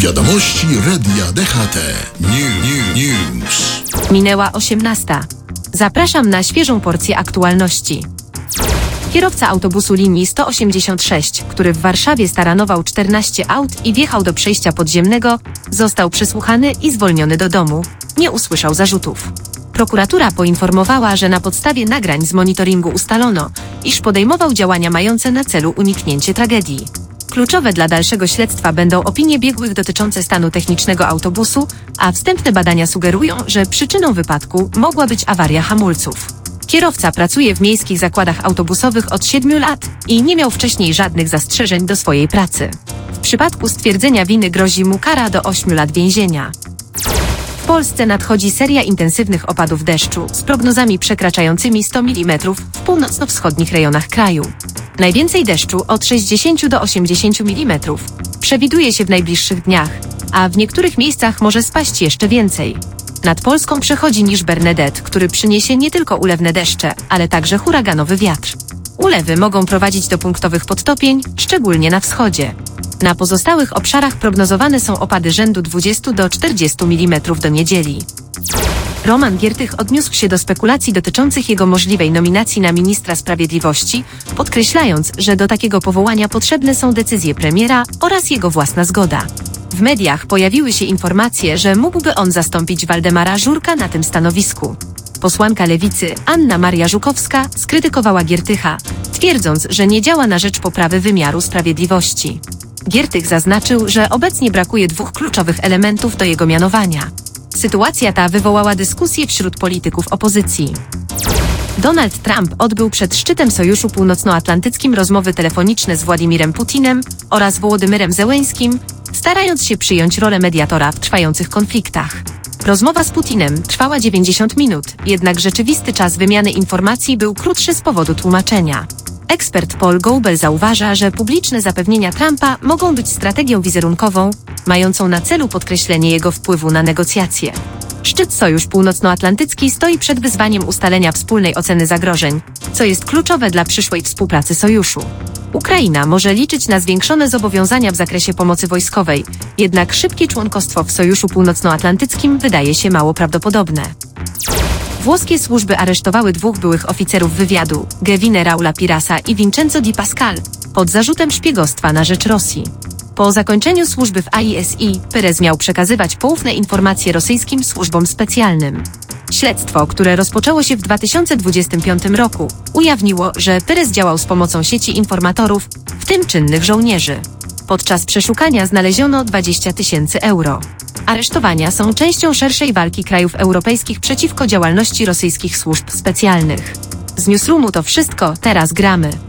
Wiadomości Radia DHT. News. Minęła 18. Zapraszam na świeżą porcję aktualności. Kierowca autobusu linii 186, który w Warszawie staranował 14 aut i wjechał do przejścia podziemnego, został przesłuchany i zwolniony do domu. Nie usłyszał zarzutów. Prokuratura poinformowała, że na podstawie nagrań z monitoringu ustalono, iż podejmował działania mające na celu uniknięcie tragedii. Kluczowe dla dalszego śledztwa będą opinie biegłych dotyczące stanu technicznego autobusu, a wstępne badania sugerują, że przyczyną wypadku mogła być awaria hamulców. Kierowca pracuje w miejskich zakładach autobusowych od 7 lat i nie miał wcześniej żadnych zastrzeżeń do swojej pracy. W przypadku stwierdzenia winy grozi mu kara do 8 lat więzienia. W Polsce nadchodzi seria intensywnych opadów deszczu z prognozami przekraczającymi 100 mm w północno-wschodnich rejonach kraju. Najwięcej deszczu od 60 do 80 mm przewiduje się w najbliższych dniach, a w niektórych miejscach może spaść jeszcze więcej. Nad Polską przechodzi niż Bernadette, który przyniesie nie tylko ulewne deszcze, ale także huraganowy wiatr. Ulewy mogą prowadzić do punktowych podtopień, szczególnie na wschodzie. Na pozostałych obszarach prognozowane są opady rzędu 20 do 40 mm do niedzieli. Roman Giertych odniósł się do spekulacji dotyczących jego możliwej nominacji na ministra sprawiedliwości, podkreślając, że do takiego powołania potrzebne są decyzje premiera oraz jego własna zgoda. W mediach pojawiły się informacje, że mógłby on zastąpić Waldemara Żurka na tym stanowisku. Posłanka Lewicy Anna Maria Żukowska skrytykowała Giertycha, twierdząc, że nie działa na rzecz poprawy wymiaru sprawiedliwości. Giertych zaznaczył, że obecnie brakuje dwóch kluczowych elementów do jego mianowania. Sytuacja ta wywołała dyskusję wśród polityków opozycji. Donald Trump odbył przed szczytem Sojuszu Północnoatlantyckim rozmowy telefoniczne z Władimirem Putinem oraz Wołodymyrem Zełenskim, starając się przyjąć rolę mediatora w trwających konfliktach. Rozmowa z Putinem trwała 90 minut, jednak rzeczywisty czas wymiany informacji był krótszy z powodu tłumaczenia. Ekspert Paul Goebel zauważa, że publiczne zapewnienia Trumpa mogą być strategią wizerunkową, mającą na celu podkreślenie jego wpływu na negocjacje. Szczyt Sojusz Północnoatlantycki stoi przed wyzwaniem ustalenia wspólnej oceny zagrożeń, co jest kluczowe dla przyszłej współpracy sojuszu. Ukraina może liczyć na zwiększone zobowiązania w zakresie pomocy wojskowej, jednak szybkie członkostwo w Sojuszu Północnoatlantyckim wydaje się mało prawdopodobne. Włoskie służby aresztowały dwóch byłych oficerów wywiadu, Gavina Raula Pirasa i Vincenzo Di Pascal, pod zarzutem szpiegostwa na rzecz Rosji. Po zakończeniu służby w ISI, Perez miał przekazywać poufne informacje rosyjskim służbom specjalnym. Śledztwo, które rozpoczęło się w 2025 roku, ujawniło, że Perez działał z pomocą sieci informatorów, w tym czynnych żołnierzy. Podczas przeszukania znaleziono 20 000 euro. Aresztowania są częścią szerszej walki krajów europejskich przeciwko działalności rosyjskich służb specjalnych. Z Newsroomu to wszystko, teraz gramy.